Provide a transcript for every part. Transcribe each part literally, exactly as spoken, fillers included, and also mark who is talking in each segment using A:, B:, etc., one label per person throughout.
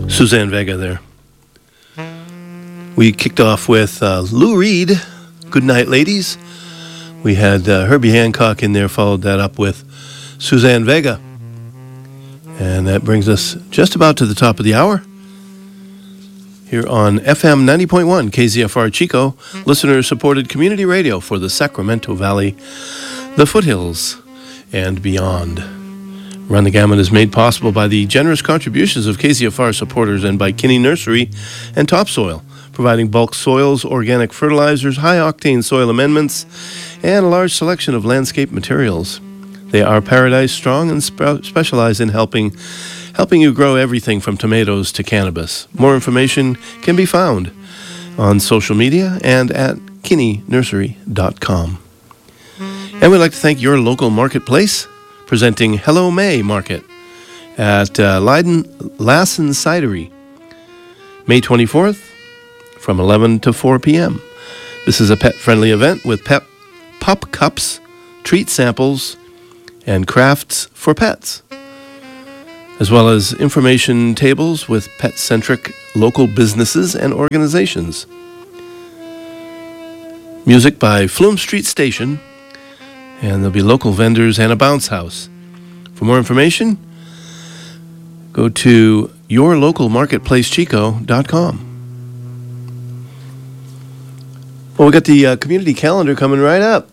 A: Suzanne Vega there. We kicked off with uh, Lou Reed, Good Night Ladies. We had uh, Herbie Hancock in there, followed that up with Suzanne Vega. And that brings us just about to the top of the hour. Here on F M ninety point one, K Z F R Chico, listener-supported community radio for the Sacramento Valley, the foothills, and beyond. Run the Gamut is made possible by the generous contributions of K Z F R supporters and by Kinney Nursery and Topsoil, providing bulk soils, organic fertilizers, high-octane soil amendments, and a large selection of landscape materials. They are Paradise Strong and spe- specialize in helping helping you grow everything from tomatoes to cannabis. More information can be found on social media and at kinney nursery dot com. And we'd like to thank your local marketplace, presenting Hello May Market at uh, Leiden Lassen Cidery, May twenty-fourth from eleven to four p.m. This is a pet-friendly event with pet pop cups, treat samples, and crafts for pets, as well as information tables with pet-centric local businesses and organizations. Music by Flume Street Station, and there'll be local vendors and a bounce house. For more information, go to your local marketplace chico dot com. Well, we got the uh, community calendar coming right up.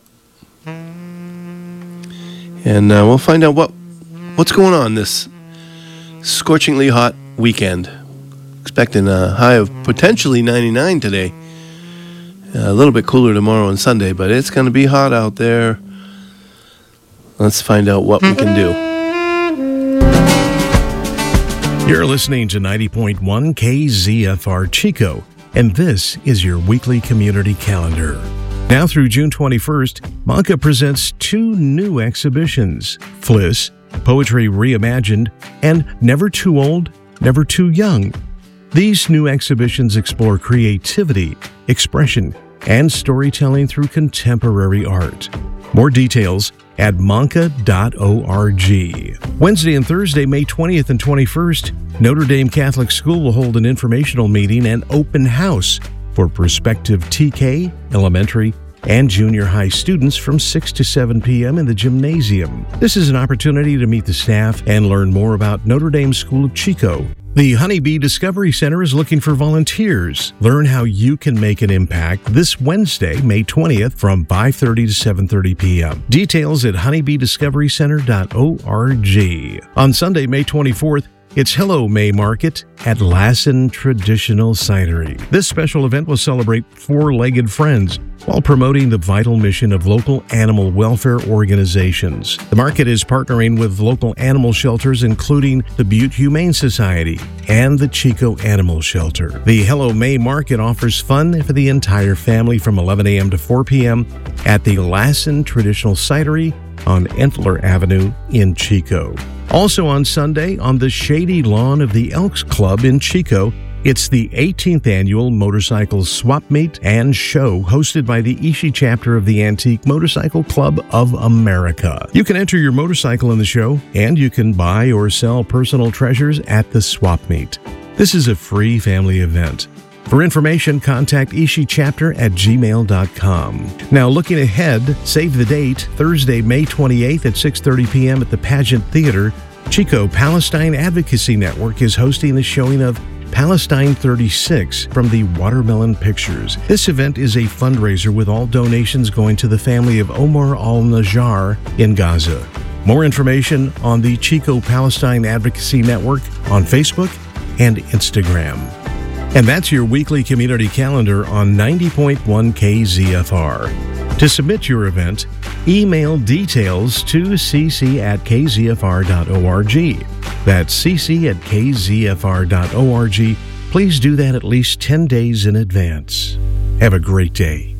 A: And uh, we'll find out what what's going on this scorchingly hot weekend. Expecting a high of potentially ninety-nine today. A little bit cooler tomorrow and Sunday, but it's going to be hot out there. Let's find out what we can do.
B: You're listening to ninety point one K Z F R Chico, and this is your weekly community calendar. Now through June twenty-first, Manka presents two new exhibitions, Fliss, Poetry Reimagined, and Never Too Old, Never Too Young. These new exhibitions explore creativity, expression, and storytelling through contemporary art. More details at manka dot org. Wednesday and Thursday, May twentieth and twenty-first, Notre Dame Catholic School will hold an informational meeting and open house for prospective T K, elementary, and junior high students from six to seven p.m. in the gymnasium. This is an opportunity to meet the staff and learn more about Notre Dame School of Chico. The Honeybee Discovery Center is looking for volunteers. Learn how you can make an impact this Wednesday, May twentieth from five thirty to seven thirty p.m. Details at honeybee discovery center dot org. On Sunday, May twenty-fourth, it's Hello May Market at Lassen Traditional Cidery. This special event will celebrate four-legged friends while promoting the vital mission of local animal welfare organizations. The market is partnering with local animal shelters, including the Butte Humane Society and the Chico Animal Shelter. The Hello May Market offers fun for the entire family from eleven a.m. to four p.m. at the Lassen Traditional Cidery on Entler Avenue in Chico. Also on Sunday, on the shady lawn of the Elks Club in Chico, it's the eighteenth annual Motorcycle Swap Meet and Show hosted by the Ishi chapter of the Antique Motorcycle Club of America. You can enter your motorcycle in the show, and you can buy or sell personal treasures at the Swap Meet. This is a free family event. For information, contact Ishi chapter at gmail dot com. Now, looking ahead, save the date, Thursday, May twenty-eighth at six thirty p.m. at the Pageant Theater. Chico Palestine Advocacy Network is hosting the showing of Palestine thirty-six from the Watermelon Pictures. This event is a fundraiser with all donations going to the family of Omar al-Najjar in Gaza. More information on the Chico Palestine Advocacy Network on Facebook and Instagram. And that's your weekly community calendar on ninety point one K Z F R. To submit your event, email details to cc at k z f r dot org. That's cc at k z f r dot org. Please do that at least ten days in advance. Have a great day.